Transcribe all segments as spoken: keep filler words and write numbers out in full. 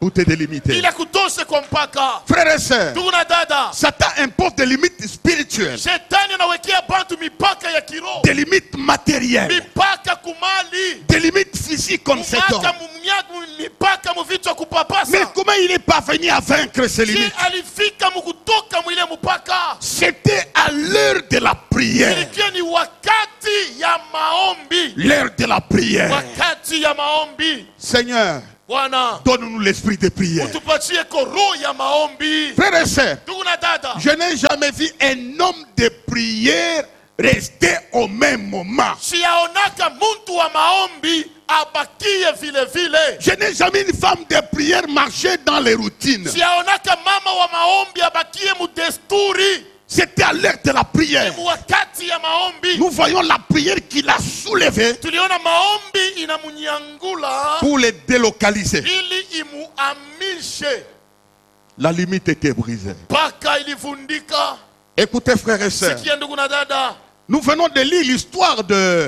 pour te délimiter. ili akutoshe kwa mpaka. Frères et sœurs, Ndugu na dada, Satan impose des limites spirituelles, shetani anawekea bantu mipaka ya kiroho, des limites matérielles, mipaka kumali, des limites physiques comme cet homme. mipaka mumyagu, mipaka muvitu ya kupapasa. Mais comment il est parvenu à vaincre ces Je limites? alifika mukutoka mwile mpaka. C'était à l'heure de la prière. Ilikuwa ni wakati ya maombi. L'heure de la prière. Wakati ya maombi. Seigneur, Bwana, donne-nous l'esprit de prière. utupatie roho ya maombi. Frères et sœurs, Ndugu na dada, je n'ai jamais vu un homme de prière rester au même moment. siyaonaka muntu wa maombi abakie vile vile. Je n'ai jamais une femme de prière marcher dans les routines. Siyaonaka mama wa maombi abakie mudesturi. C'était à l'heure de la prière. Ni wakati ya maombi. Nous voyons la prière qu'il a soulevée Tuliona maombi inamunyangula pour les délocaliser. ili imuamishe. La limite était brisée. Paka ilivundika. Écoutez, frères et sœurs, Sikia ndugu na dada, nous venons de lire l'histoire de,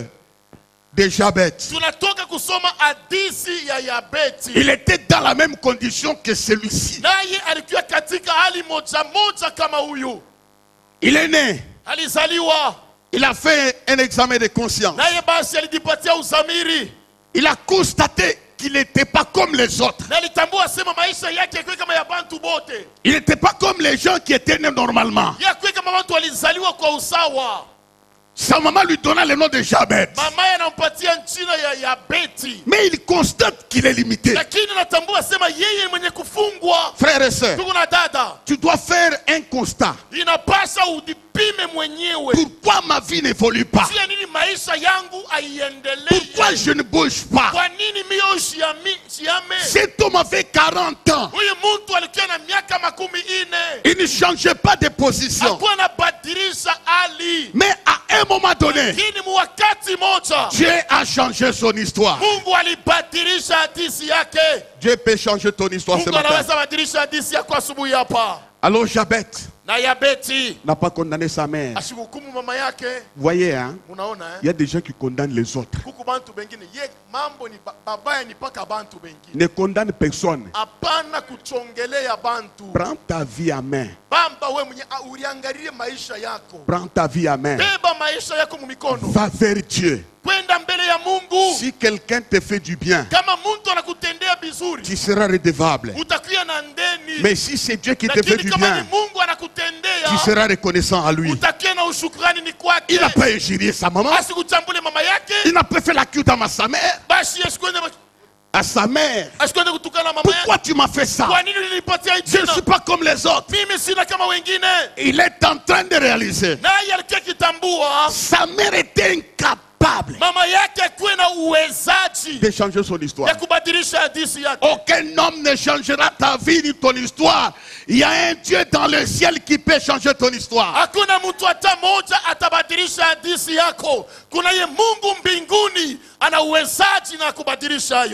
de Jabez. tunatoka kusoma hadithi ya Yabeti. Il était dans la même condition que celui-ci. Naye alikuwa katika hali moja moja kama huyu. Il est né. Alizaliwa. Il a fait un examen de conscience. Naye basi alijipatia uzamiri. Il a constaté qu'il n'était pas comme les autres. Na alitambua sema maisha yake yako kama ya bantu bote. Il n'était pas comme les gens qui étaient nés normalement. Yako kama watu walizaliwa kwa usawa. Sa maman lui donna le nom de Jabez. Mama anampatia jina ya Yabeti. Mais il constate qu'il est limité. Lakini natambua sema yeye mwenye kufungwa. Frères et sœurs, Ndugu na dada, tu dois faire un constat. inapasha udipime mwenyewe. Pourquoi ma vie n'évolue pas? Sia nini maisha yangu aiendelee? Pourquoi je ne bouge pas? Kwa nini mio shiami shiame? Cet homme avait quarante ans. Huyu mtu alikuwa na miaka makumi ine. Il ne changeait pas de position. Hakuwa anabadilisha hali. Mais à un moment donné, Lakini mwakati moja Dieu a changé son histoire. Mungu alibadilisha hadithi yake. Dieu peut changer ton histoire ce Mungu matin. anaweza badilisha hadithi yako asubuhi hapa. Alors Jabez Na Yabeti n'a pas condamné sa mère. ashihukumu mama yake. Vous voyez, hein? Unaona Il y eh? a des gens qui condamnent les autres. Kuku bantu bengine ye mambo ni ba- babaya ni paka bantu bengine. Ne condamne personne. Hapana kuchongelea bantu. Prends ta vie à main. Bamba we mwenye ah, uliangalie maisha yako. Prends ta vie à main. Beba maisha yako mu mikono. Va vers Dieu. Kwenda mbele ya Mungu. Si quelqu'un te fait du bien, Kama mtu anakutendea bizuri, tu seras redevable. utakuwa na ndeni. Mais si c'est Dieu qui te fait Lakini du kama bien, ni Mungu anakutendea, tu seras reconnaissant à lui. utakuwa na ushukrani ni kwake. Il n'a pas injurié sa maman. Asikuchambule mama yake. Il n'a pas fait la cul à sa mère. Basi asikwende À sa mère. asikwende kutukana mama Pourquoi yake. tu m'as fait ça? Kwa nini ulinipatia hii Je ne jina? suis pas comme les autres. Mimi sina kama wengine. Il est en train de réaliser. Naye alikuwa kitambua Sa mère était incapable mama yake akuwe na uwezaji de changer son histoire. ya kubadilisha hadithi yake. Aucun homme ne changera ta vie ni ton histoire. Il y a un Dieu dans le ciel qui peut changer ton histoire. Hakuna mtu hata moja atabadilisha hadithi yako. Kuna ye Mungu mbinguni ana uwezaji na kubadilisha hayo.